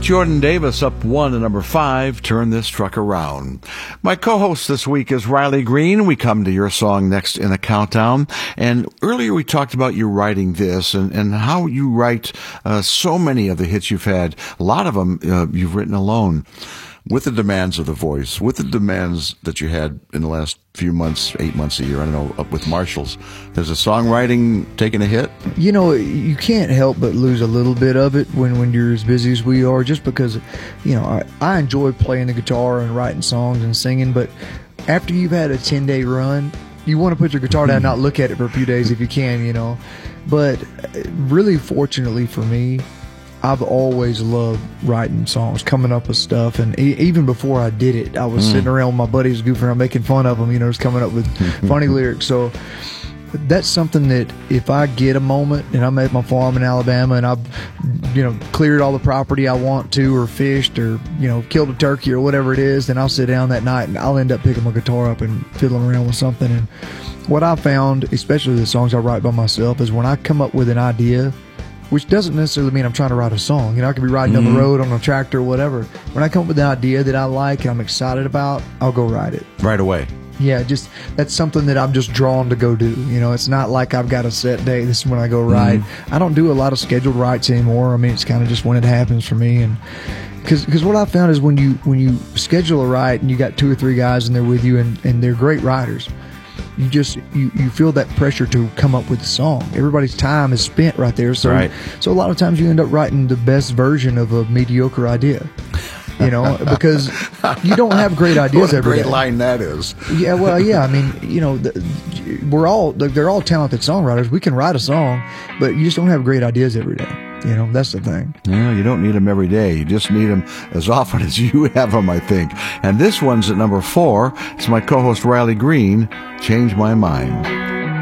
Jordan Davis up 1 to number 5, Turn This Truck Around. My co-host this week is Riley Green. We come to your song next in the countdown. And earlier we talked about you writing this and how you write so many of the hits you've had. A lot of them you've written alone. With the demands of the voice, with the demands that you had in the last few months, 8 months, a year, I don't know, up with Marshalls, has the songwriting taken a hit? You know, you can't help but lose a little bit of it when you're as busy as we are, just because, you know, I enjoy playing the guitar and writing songs and singing, but after you've had a 10-day run, you want to put your guitar down and not look at it for a few days if you can, you know. But really, fortunately for me, I've always loved writing songs, coming up with stuff, and even before I did it, I was sitting around with my buddies goofing around, making fun of them, you know, just coming up with funny lyrics. So that's something that if I get a moment and I'm at my farm in Alabama and I've, you know, cleared all the property I want to, or fished, or, you know, killed a turkey or whatever it is, then I'll sit down that night and I'll end up picking my guitar up and fiddling around with something. And what I found, especially the songs I write by myself, is when I come up with an idea, which doesn't necessarily mean I'm trying to write a song. You know, I could be riding down the road on a tractor or whatever. When I come up with an idea that I like and I'm excited about, I'll go write it. Right away. Yeah, just that's something that I'm just drawn to go do. You know, it's not like I've got a set day. This is when I go write. I don't do a lot of scheduled writes anymore. I mean, it's kind of just when it happens for me. And because what I found is when you schedule a write and you got 2 or 3 guys and they're with you and they're great writers, you feel that pressure to come up with a song. Everybody's time is spent right there. So so a lot of times you end up writing the best version of a mediocre idea. You know, because you don't have great ideas every day. What a great line that is. Yeah, well, yeah. I mean, you know, they're all talented songwriters. We can write a song, but you just don't have great ideas every day. You know, that's the thing. Yeah, you don't need them every day. You just need them as often as you have them, I think. And this one's at number 4. It's my co-host Riley Green, Change My Mind.